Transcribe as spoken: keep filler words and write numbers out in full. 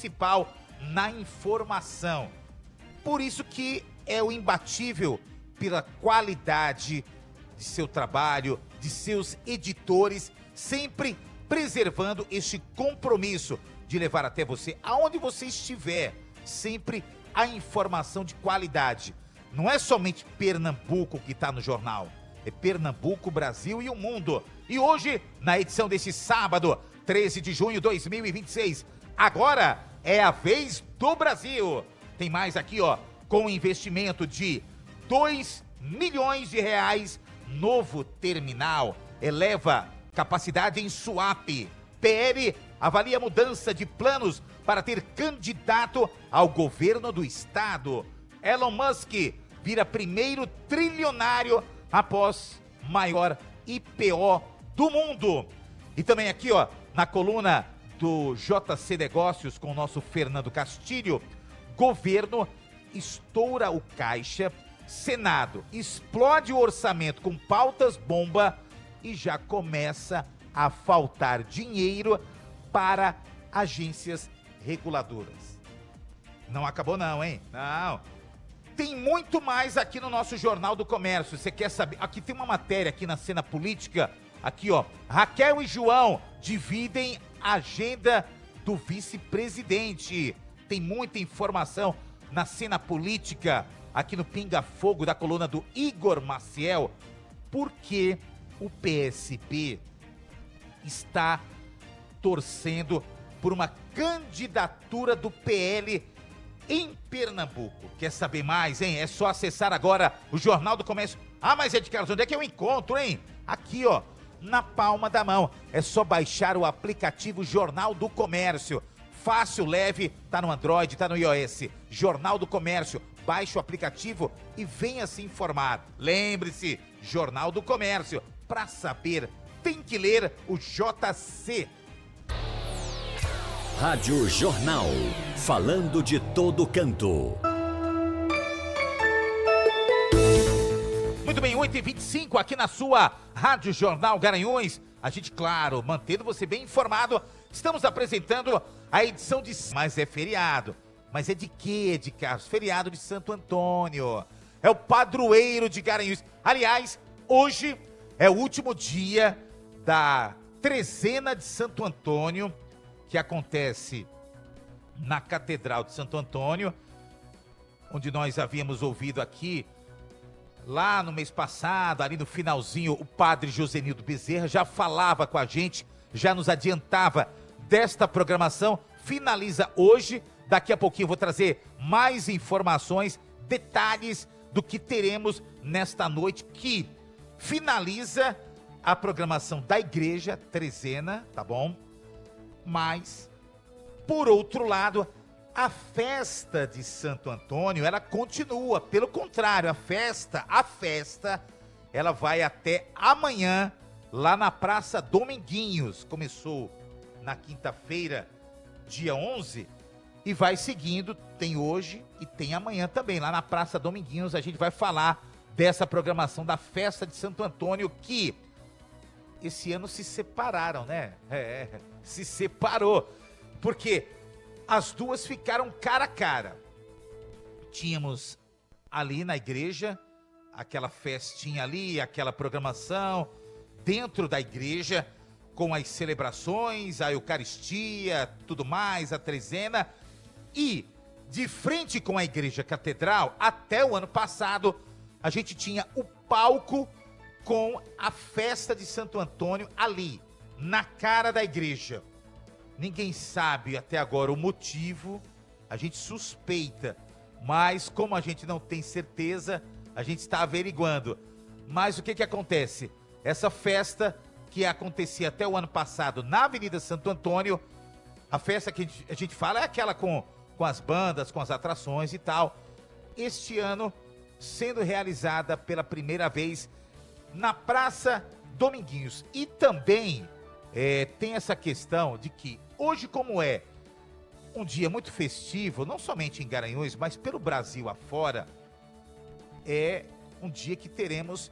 principal na informação. Por isso que é o imbatível pela qualidade de seu trabalho, de seus editores, sempre preservando este compromisso de levar até você, aonde você estiver, sempre a informação de qualidade. Não é somente Pernambuco que está no jornal, é Pernambuco, Brasil e o mundo. E hoje, na edição desse sábado, treze de junho de dois mil e vinte e seis, agora é a vez do Brasil. Tem mais aqui, ó, com investimento de dois milhões de reais, novo terminal, eleva capacidade em Suape. P L avalia mudança de planos para ter candidato ao governo do estado. Elon Musk vira primeiro trilionário após maior I P O do mundo. E também aqui, ó, na coluna do J C Negócios com o nosso Fernando Castilho, governo estoura o caixa, Senado explode o orçamento com pautas bomba e já começa a faltar dinheiro para agências reguladoras. Não acabou não, hein? Não. Tem muito mais aqui no nosso Jornal do Comércio. Você quer saber? Aqui tem uma matéria aqui na cena política. Aqui, ó. Raquel e João dividem a agenda do vice-presidente. Tem muita informação na cena política aqui no Pinga Fogo da coluna do Igor Maciel. Porque o P S B está torcendo por uma candidatura do P L em Pernambuco. Quer saber mais, hein? É só acessar agora o Jornal do Comércio. Ah, mas Ed Carlos, onde é que eu encontro, hein? Aqui, ó, na palma da mão. É só baixar o aplicativo Jornal do Comércio. Fácil, leve, tá no Android, tá no iOS. Jornal do Comércio. Baixe o aplicativo e venha se informar. Lembre-se, Jornal do Comércio. Para saber, tem que ler o J C. Rádio Jornal, falando de todo canto. Muito bem, oito e vinte e cinco aqui na sua Rádio Jornal Garanhuns. A gente, claro, mantendo você bem informado, estamos apresentando a edição de... Mas é feriado. Mas é de quê, de Carlos? Feriado de Santo Antônio. É o padroeiro de Garanhuns. Aliás, hoje é o último dia da trezena de Santo Antônio, que acontece na Catedral de Santo Antônio, onde nós havíamos ouvido aqui, lá no mês passado, ali no finalzinho, o padre Josenildo Bezerra já falava com a gente, já nos adiantava desta programação. Finaliza hoje, daqui a pouquinho eu vou trazer mais informações, detalhes do que teremos nesta noite, que finaliza a programação da igreja trezena, tá bom? Mas, por outro lado, a festa de Santo Antônio, ela continua. Pelo contrário, a festa, a festa, ela vai até amanhã, lá na Praça Dominguinhos. Começou na quinta-feira, dia onze, e vai seguindo, tem hoje e tem amanhã também. Lá na Praça Dominguinhos a gente vai falar dessa programação da festa de Santo Antônio, que esse ano se separaram, né? É, se separou, porque as duas ficaram cara a cara. Tínhamos ali na igreja, aquela festinha ali, aquela programação dentro da igreja, com as celebrações, a Eucaristia, tudo mais, a trezena, e de frente com a igreja catedral, até o ano passado, a gente tinha o palco com a festa de Santo Antônio ali, na cara da igreja. Ninguém sabe até agora o motivo, a gente suspeita, mas como a gente não tem certeza, a gente está averiguando. Mas o que que acontece? Essa festa que acontecia até o ano passado na Avenida Santo Antônio, a festa que a gente, a gente fala é aquela com, com as bandas, com as atrações e tal. Este ano sendo realizada pela primeira vez na Praça Dominguinhos. E também é, tem essa questão de que hoje, como é um dia muito festivo, não somente em Garanhuns, mas pelo Brasil afora, é um dia que teremos